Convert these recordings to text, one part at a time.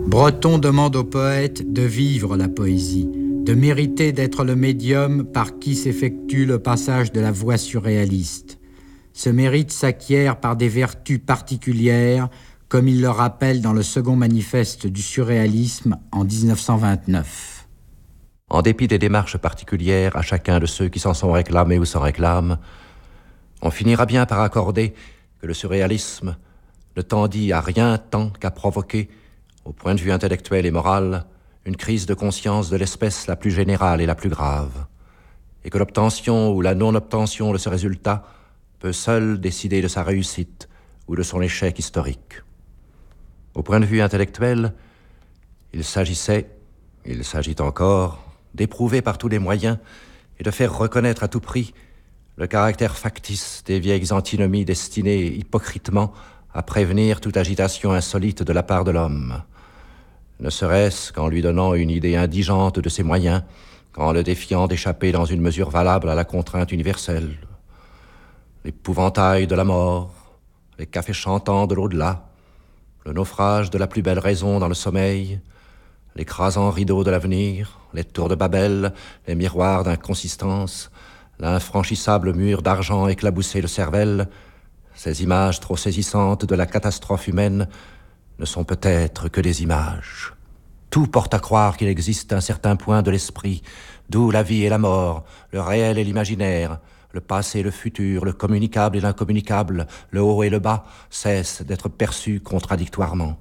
Breton demande au poète de vivre la poésie, de mériter d'être le médium par qui s'effectue le passage de la voix surréaliste. Ce mérite s'acquiert par des vertus particulières, comme il le rappelle dans le second manifeste du surréalisme en 1929. En dépit des démarches particulières à chacun de ceux qui s'en sont réclamés ou s'en réclament, on finira bien par accorder que le surréalisme ne tendit à rien tant qu'à provoquer, au point de vue intellectuel et moral, une crise de conscience de l'espèce la plus générale et la plus grave, et que l'obtention ou la non-obtention de ce résultat peut seule décider de sa réussite ou de son échec historique. Au point de vue intellectuel, il s'agit encore, d'éprouver par tous les moyens et de faire reconnaître à tout prix le caractère factice des vieilles antinomies destinées hypocritement à prévenir toute agitation insolite de la part de l'homme, ne serait-ce qu'en lui donnant une idée indigente de ses moyens, qu'en le défiant d'échapper dans une mesure valable à la contrainte universelle. L'épouvantail de la mort, les cafés chantants de l'au-delà, le naufrage de la plus belle raison dans le sommeil, l'écrasant rideau de l'avenir, les tours de Babel, les miroirs d'inconsistance, l'infranchissable mur d'argent éclaboussé de cervelle, ces images trop saisissantes de la catastrophe humaine ne sont peut-être que des images. Tout porte à croire qu'il existe un certain point de l'esprit, d'où la vie et la mort, le réel et l'imaginaire, le passé et le futur, le communicable et l'incommunicable, le haut et le bas, cessent d'être perçus contradictoirement.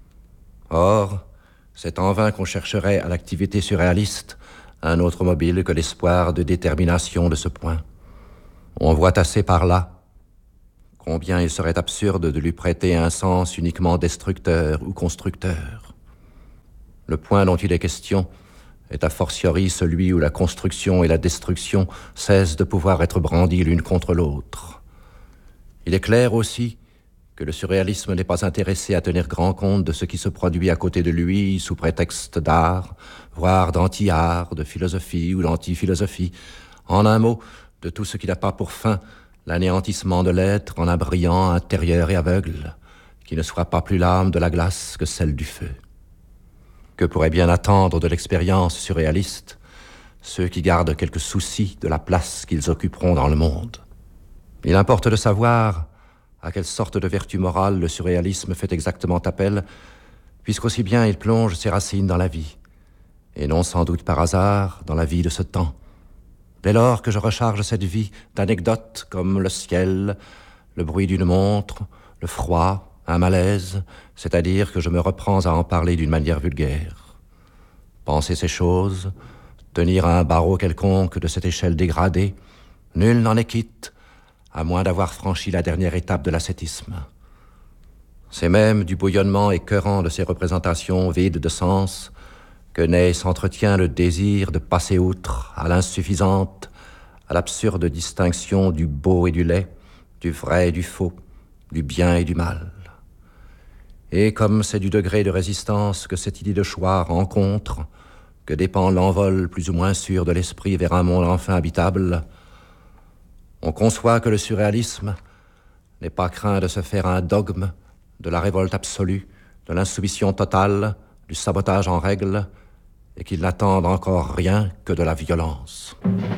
Or, c'est en vain qu'on chercherait à l'activité surréaliste un autre mobile que l'espoir de détermination de ce point. On voit assez par là combien il serait absurde de lui prêter un sens uniquement destructeur ou constructeur. Le point dont il est question est a fortiori celui où la construction et la destruction cessent de pouvoir être brandies l'une contre l'autre. Il est clair aussi que le surréalisme n'est pas intéressé à tenir grand compte de ce qui se produit à côté de lui sous prétexte d'art, voire d'anti-art, de philosophie ou d'anti-philosophie. En un mot, de tout ce qui n'a pas pour fin l'anéantissement de l'être en un brillant intérieur et aveugle, qui ne soit pas plus l'âme de la glace que celle du feu. Que pourraient bien attendre de l'expérience surréaliste ceux qui gardent quelques soucis de la place qu'ils occuperont dans le monde? Il importe de savoir à quelle sorte de vertu morale le surréalisme fait exactement appel, puisqu'aussi bien il plonge ses racines dans la vie, et non sans doute par hasard dans la vie de ce temps. Dès lors que je recharge cette vie d'anecdotes comme le ciel, le bruit d'une montre, le froid, un malaise, c'est-à-dire que je me reprends à en parler d'une manière vulgaire. Penser ces choses, tenir à un barreau quelconque de cette échelle dégradée, nul n'en est quitte, à moins d'avoir franchi la dernière étape de l'ascétisme. C'est même du bouillonnement écœurant de ces représentations vides de sens que naît et s'entretient le désir de passer outre à l'insuffisante, à l'absurde distinction du beau et du laid, du vrai et du faux, du bien et du mal. Et comme c'est du degré de résistance que cette idée de choix rencontre, que dépend l'envol plus ou moins sûr de l'esprit vers un monde enfin habitable, on conçoit que le surréalisme n'est pas craint de se faire un dogme de la révolte absolue, de l'insoumission totale, du sabotage en règle, et qu'il n'attende encore rien que de la violence.